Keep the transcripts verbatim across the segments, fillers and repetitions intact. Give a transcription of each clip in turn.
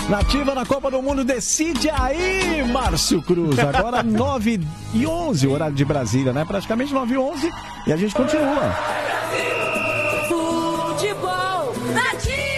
Nativa na Copa do Mundo, decide aí, Márcio Cruz. Agora nove e onze, o horário de Brasília, né? Praticamente nove e onze e a gente continua. Futebol Nativa!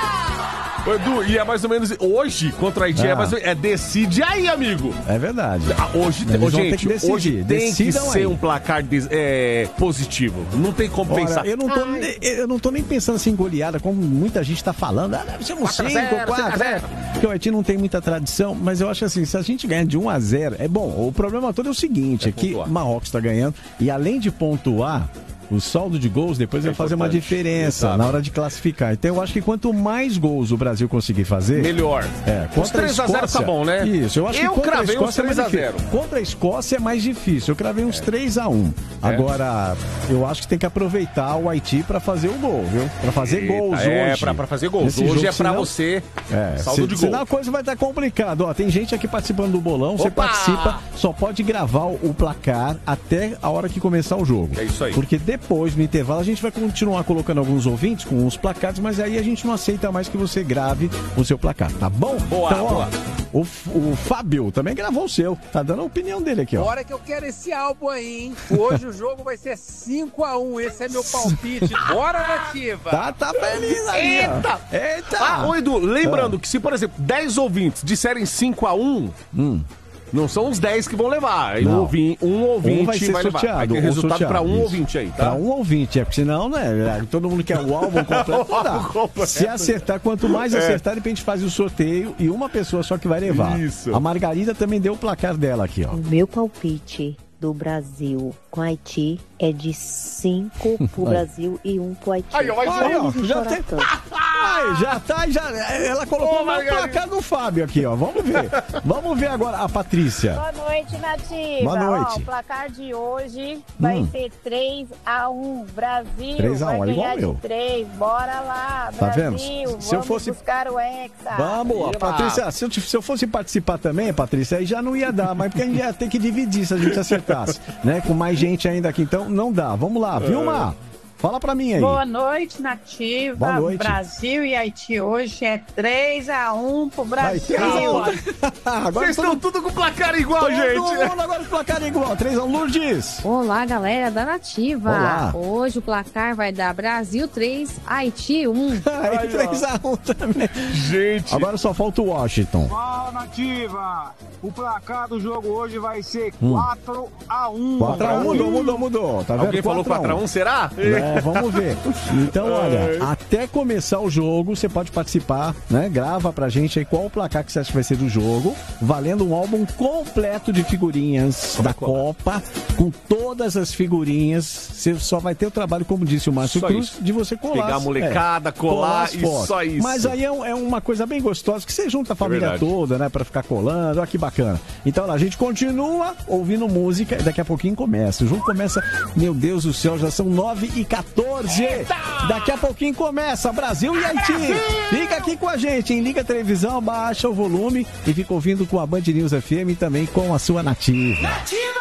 Edu, e é mais ou menos hoje contra a Haiti, ah. é, mais ou menos, é decide aí, amigo. É verdade. Ah, hoje, Eles hoje, vão ter gente, que decidir. hoje tem Decidam que ser aí. um placar de, é, positivo. Não tem como Olha, pensar. eu não, tô, ne- eu não tô nem pensando assim em goleada, como muita gente tá falando. Ah, deve ser um cinco, quatro. Porque o Haiti não tem muita tradição, mas eu acho assim, se a gente ganhar de um a zero, é bom. O problema todo é o seguinte, é que o Marrocos tá ganhando e além de pontuar, o saldo de gols depois vai fazer uma diferença Exato. na hora de classificar. Então eu acho que quanto mais gols o Brasil conseguir fazer... Melhor. É, Os três a zero tá bom, né? Isso, eu acho Eu que contra cravei a Escócia uns três a zero. é mais difícil. Contra a Escócia é mais difícil. Eu cravei uns três a um. É. Agora, eu acho que tem que aproveitar o Haiti pra fazer o gol, viu? Pra fazer Eita, gols é, hoje. pra, pra fazer gols. Nesse Hoje jogo, é pra senão- você É, saldo se, de gol. senão a coisa vai estar complicada. Ó, tem gente aqui participando do bolão. Você Opa! participa, só pode gravar o placar até a hora que começar o jogo. É isso aí. Porque depois, no intervalo, a gente vai continuar colocando alguns ouvintes com os placares, mas aí a gente não aceita mais que você grave o seu placar, tá bom? Boa, então, ó, boa. O, o Fábio também gravou o seu. Tá dando a opinião dele aqui, ó. Hora que eu quero esse álbum aí, hein? Hoje o jogo vai ser cinco a um. Esse é meu palpite. Bora, Nativa! Tá, tá feliz aí, ó. Eita! Eita! Ah, ô Edu, lembrando que se, por exemplo, dez ouvintes disserem cinco a um, Hum. não são os dez que vão levar. Aí Um, Não. ouvi- um ouvinte Um vai ser levar. sorteado. Vai ter ou resultado sorteado, pra um isso. ouvinte aí, tá? Pra um ouvinte, é porque senão, né? Todo mundo quer o álbum completo. Não dá. O álbum completo. Se acertar, quanto mais É. acertar, a gente faz o sorteio e uma pessoa só que vai levar. Isso. A Margarida também deu o placar dela aqui, ó. O meu palpite do Brasil com Haiti é de cinco pro Brasil e um pro Haiti. Aí, ó, mais um. Aí, ó, Vamos já chorar tem- tanto. Ai, já tá, já. Ela colocou Ô, o Margarida. placar do Fábio aqui, ó. Vamos ver. Vamos ver agora a Patrícia. Boa noite, Nativa. Boa noite. Ó, o placar de hoje vai Hum. ser três a um. Brasil três a um, vai é igual ganhar meu. de três. Bora lá, Tá Brasil. vendo? Se Vamos eu fosse- buscar o Hexa. Vamos, ó, Eba. Patrícia, se eu, te- se eu fosse participar também, Patrícia, aí já não ia dar, mas porque a gente ia ter que dividir se a gente acertasse, né? Com mais gente ainda aqui, então não dá. Vamos lá, Vilma, fala pra mim aí. Boa noite, Nativa. Boa noite. Brasil e Haiti hoje é três a um pro Vai, Brasil. três a um. Agora Vocês estão tudo com placar igual, todo gente. mundo agora com placar igual. três a um, Lourdes. Olá, galera da Nativa. Olá. Hoje o placar vai dar Brasil três, Haiti um. Aí, três a um também. Gente. Agora só falta o Washington. Fala, Nativa! O placar do jogo hoje vai ser Hum. quatro a um. quatro a um, mudou, mudou, mudou. Tá vendo? Alguém falou quatro a um, será? É, vamos ver. Então, olha, até começar o jogo, você pode participar, né? Grava pra gente aí qual o placar que você acha que vai ser do jogo, valendo um álbum completo de figurinhas da Copa, com todas as figurinhas. Você só vai ter o trabalho, como disse o Márcio Só Cruz, isso. de você colar. Pegar a molecada, colar as e fotos. só isso. Mas aí é, um- é uma coisa bem gostosa, que você junta a família verdade. toda, né? Pra ficar colando. Olha que bacana. Então, olha, a gente continua ouvindo música e daqui a pouquinho começa. O jogo começa, meu Deus do céu, já são nove e quatorze. Daqui a pouquinho começa Brasil e Haiti. Fica aqui com a gente, hein? Liga a televisão, baixa o volume e fica ouvindo com a Band News F M e também com a sua Nativa. Nativa!